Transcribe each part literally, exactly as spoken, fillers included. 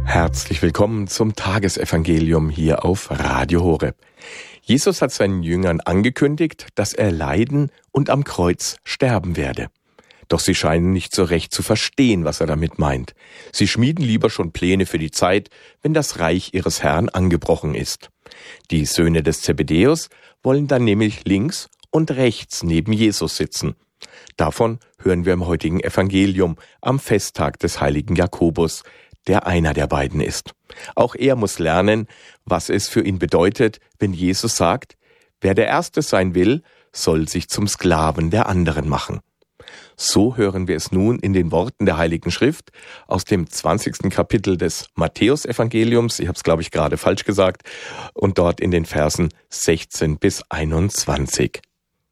Herzlich willkommen zum Tagesevangelium hier auf Radio Horeb. Jesus hat seinen Jüngern angekündigt, dass er leiden und am Kreuz sterben werde. Doch sie scheinen nicht so recht zu verstehen, was er damit meint. Sie schmieden lieber schon Pläne für die Zeit, wenn das Reich ihres Herrn angebrochen ist. Die Söhne des Zebedäus wollen dann nämlich links und rechts neben Jesus sitzen. Davon hören wir im heutigen Evangelium am Festtag des heiligen Jakobus, der einer der beiden ist. Auch er muss lernen, was es für ihn bedeutet, wenn Jesus sagt, wer der Erste sein will, soll sich zum Sklaven der anderen machen. So hören wir es nun in den Worten der Heiligen Schrift aus dem zwanzigsten Kapitel des Matthäusevangeliums, ich habe es glaube ich gerade falsch gesagt, und dort in den Versen sechzehn bis einundzwanzig.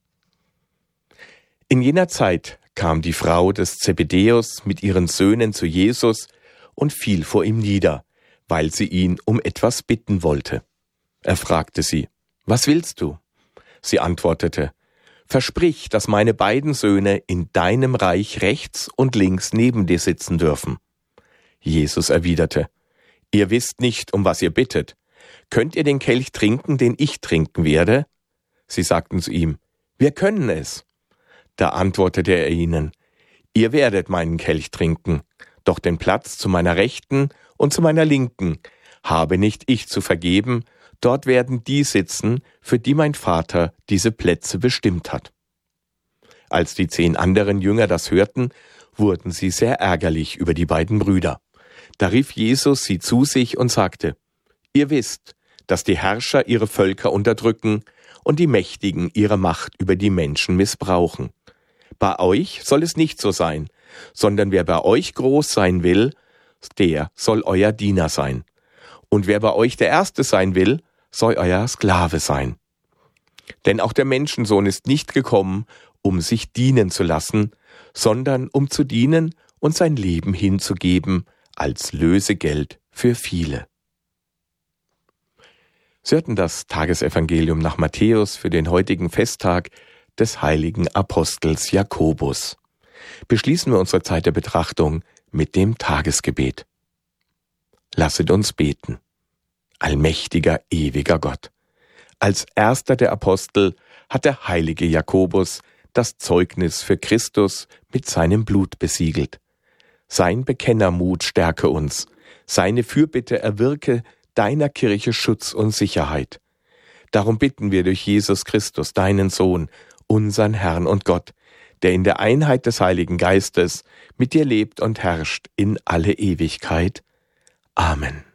In jener Zeit kam die Frau des Zebedäus mit ihren Söhnen zu Jesus und fiel vor ihm nieder, weil sie ihn um etwas bitten wollte. Er fragte sie, »Was willst du?« Sie antwortete, »Versprich, dass meine beiden Söhne in deinem Reich rechts und links neben dir sitzen dürfen.« Jesus erwiderte, »Ihr wisst nicht, um was ihr bittet. Könnt ihr den Kelch trinken, den ich trinken werde?« Sie sagten zu ihm, »Wir können es.« Da antwortete er ihnen, »Ihr werdet meinen Kelch trinken, doch den Platz zu meiner Rechten und zu meiner Linken habe nicht ich zu vergeben, dort werden die sitzen, für die mein Vater diese Plätze bestimmt hat.« Als die zehn anderen Jünger das hörten, wurden sie sehr ärgerlich über die beiden Brüder. Da rief Jesus sie zu sich und sagte, »Ihr wisst, dass die Herrscher ihre Völker unterdrücken und die Mächtigen ihre Macht über die Menschen missbrauchen. Bei euch soll es nicht so sein, sondern wer bei euch groß sein will, der soll euer Diener sein. Und wer bei euch der Erste sein will, soll euer Sklave sein. Denn auch der Menschensohn ist nicht gekommen, um sich dienen zu lassen, sondern um zu dienen und sein Leben hinzugeben als Lösegeld für viele.« Sie hörten das Tagesevangelium nach Matthäus für den heutigen Festtag des heiligen Apostels Jakobus. Beschließen wir unsere Zeit der Betrachtung mit dem Tagesgebet. Lasset uns beten. Allmächtiger, ewiger Gott, als erster der Apostel hat der heilige Jakobus das Zeugnis für Christus mit seinem Blut besiegelt. Sein Bekennermut stärke uns, seine Fürbitte erwirke deiner Kirche Schutz und Sicherheit. Darum bitten wir durch Jesus Christus, deinen Sohn, unseren Herrn und Gott, der in der Einheit des Heiligen Geistes mit dir lebt und herrscht in alle Ewigkeit. Amen.